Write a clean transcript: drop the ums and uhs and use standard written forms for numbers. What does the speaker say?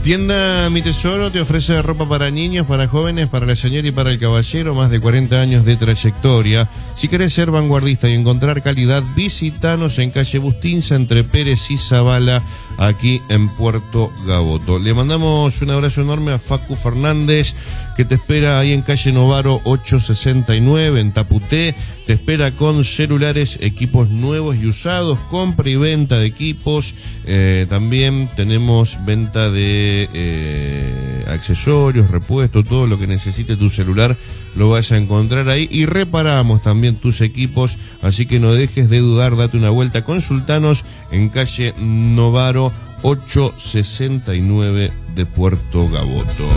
Tienda Mi Tesoro te ofrece ropa para niños, para jóvenes, para la señora y para el caballero, más de 40 años de trayectoria. Si querés ser vanguardista y encontrar calidad, visítanos en calle Bustinza, entre Pérez y Zabala, aquí en Puerto Gaboto. Le mandamos un abrazo enorme a Facu Fernández, que te espera ahí en calle Novaro 869, en Taputé. Te espera con celulares, equipos nuevos y usados, compra y venta de equipos. También tenemos venta de accesorios, repuestos, todo lo que necesite tu celular lo vas a encontrar ahí, y reparamos también tus equipos, así que no dejes de dudar, date una vuelta, consultanos en calle Novaro 869 de Puerto Gaboto.